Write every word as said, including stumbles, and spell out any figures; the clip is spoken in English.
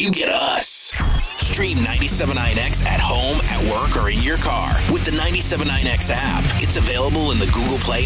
you get us. Stream ninety-seven point nine X at home, at work, or in your car with the ninety-seven point nine X app. It's available in the Google Play